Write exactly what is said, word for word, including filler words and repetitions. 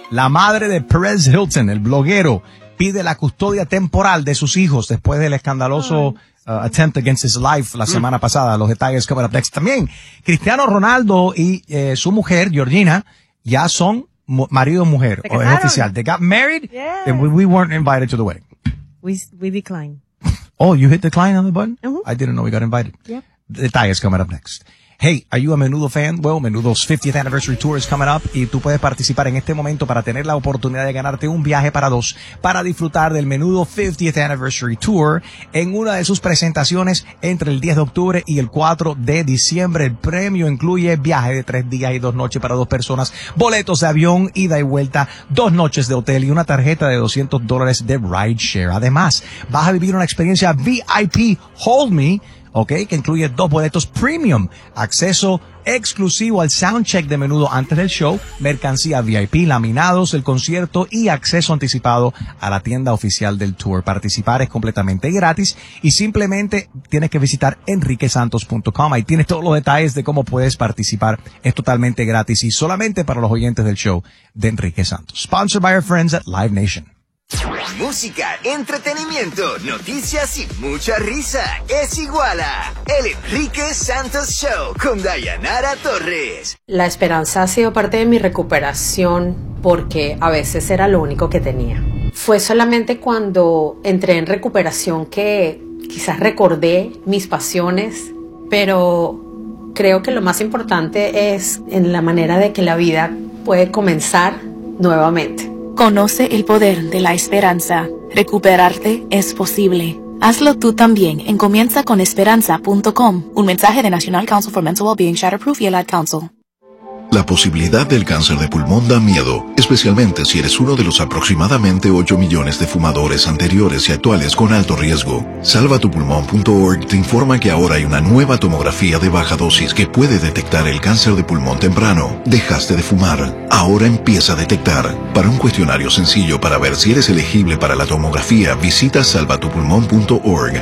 La madre de Perez Hilton, el bloguero, pide la custodia temporal de sus hijos después del escandaloso uh, attempt against his life la semana mm. pasada. Los detalles coming up next. También, Cristiano Ronaldo y eh, su mujer, Georgina, ya son mu- marido y mujer. O es oficial. They got married, yeah. and we, we weren't invited to the wedding. We, we declined. Oh, you hit decline on the button? Uh-huh. I didn't know we got invited. Yep. Detalles coming up next. Hey, are you a Menudo fan? Well, Menudo's fiftieth Anniversary Tour is coming up y tú puedes participar en este momento para tener la oportunidad de ganarte un viaje para dos para disfrutar del Menudo fiftieth Anniversary Tour en una de sus presentaciones entre el diez de octubre y el cuatro de diciembre. El premio incluye viaje de tres días y dos noches para dos personas, boletos de avión, ida y vuelta, dos noches de hotel y una tarjeta de doscientos dólares de rideshare. Además, vas a vivir una experiencia V I P Hold Me, ok, que incluye dos boletos premium, acceso exclusivo al soundcheck de Menudo antes del show, mercancía V I P, laminados, el concierto y acceso anticipado a la tienda oficial del tour. Participar es completamente gratis y simplemente tienes que visitar enrique santos punto com. Ahí tienes todos los detalles de cómo puedes participar. Es totalmente gratis y solamente para los oyentes del show de Enrique Santos. Sponsored by our friends at Live Nation. Música, entretenimiento, noticias y mucha risa. Es igual a El Enrique Santos Show con Dayanara Torres. La esperanza ha sido parte de mi recuperación porque a veces era lo único que tenía. Fue solamente cuando entré en recuperación que quizás recordé mis pasiones, pero creo que lo más importante es en la manera de que la vida puede comenzar nuevamente. Conoce el poder de la esperanza. Recuperarte es posible. Hazlo tú también en comienza con esperanza punto com. Un mensaje de National Council for Mental Wellbeing, Shatterproof y el Ad Council. La posibilidad del cáncer de pulmón da miedo, especialmente si eres uno de los aproximadamente ocho millones de fumadores anteriores y actuales con alto riesgo. salva tu pulmón punto org te informa que ahora hay una nueva tomografía de baja dosis que puede detectar el cáncer de pulmón temprano. Dejaste de fumar, ahora empieza a detectar. Para un cuestionario sencillo para ver si eres elegible para la tomografía, visita salva tu pulmón punto org.